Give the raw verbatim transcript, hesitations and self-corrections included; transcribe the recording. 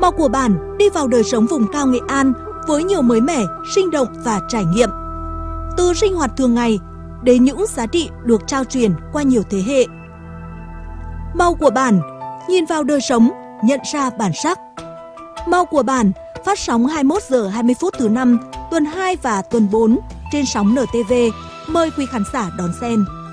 Màu của bản đi vào đời sống vùng cao Nghệ An với nhiều mới mẻ, sinh động và trải nghiệm. Từ sinh hoạt thường ngày đến những giá trị được trao truyền qua nhiều thế hệ. Màu của bản nhìn vào đời sống, nhận ra bản sắc. Màu của bản phát sóng hai mươi mốt giờ hai mươi phút thứ năm, tuần hai và tuần bốn trên sóng en tê vê. Mời quý khán giả đón xem.